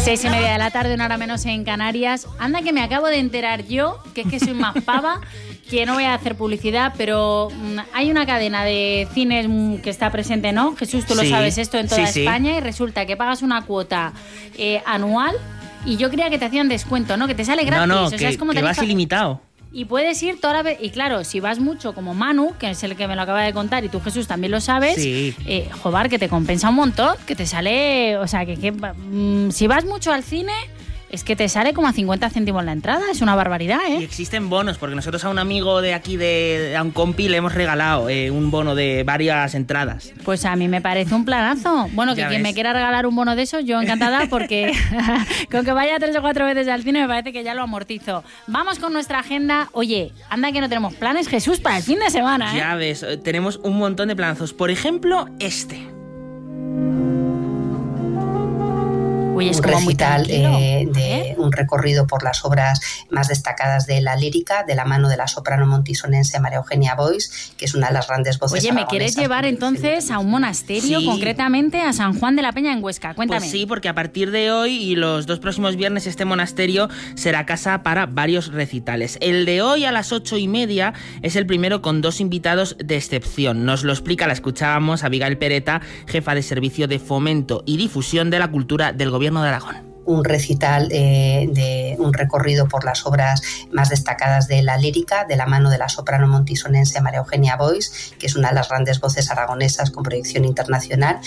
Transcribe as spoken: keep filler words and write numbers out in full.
Seis y media de la tarde, una hora menos en Canarias. Anda que me acabo de enterar yo, que es que soy más pava, que no voy a hacer publicidad, pero mmm, hay una cadena de cines mmm, que está presente, ¿no? Jesús, tú sí, lo sabes esto en toda sí, España, sí. Y resulta que pagas una cuota eh, anual y yo creía que te hacían descuento, ¿no? Que te sale gratis. No, no, o que, sea, es como que vas tarifa... ilimitado. Y puedes ir toda la vez. Y claro, si vas mucho como Manu, que es el que me lo acaba de contar, y tú, Jesús, también lo sabes, sí. eh, joder, que te compensa un montón, que te sale. O sea, que, que mmm, si vas mucho al cine, es que te sale como a cincuenta céntimos la entrada. Es una barbaridad, ¿eh? Y existen bonos, porque nosotros a un amigo de aquí, de, a un compi, le hemos regalado eh, un bono de varias entradas. Pues a mí me parece un planazo. Bueno, que ya quien ves. Me quiera regalar un bono de eso, yo encantada, porque con que vaya tres o cuatro veces al cine me parece que ya lo amortizo. Vamos con nuestra agenda. Oye, anda que no tenemos planes, Jesús, para el fin de semana, ¿eh? Ya ves, tenemos un montón de planazos. Por ejemplo, este. Uy, es un como recital muy eh, de un recorrido por las obras más destacadas de la lírica, de la mano de la soprano montisonense María Eugenia Boix, que es una de las grandes voces. Oye, ¿me quieres llevar entonces a un monasterio, sí. concretamente a San Juan de la Peña en Huesca? Cuéntame. Pues sí, porque a partir de hoy y los dos próximos viernes este monasterio será casa para varios recitales. El de hoy a las ocho y media es el primero con dos invitados de excepción. Nos lo explica, la escuchábamos, Abigail Pereta, jefa de Servicio de Fomento y Difusión de la Cultura del Gobierno de Aragón. Un recital eh, de un recorrido por las obras más destacadas de la lírica, de la mano de la soprano montisonense María Eugenia Boix, que es una de las grandes voces aragonesas con proyección internacional,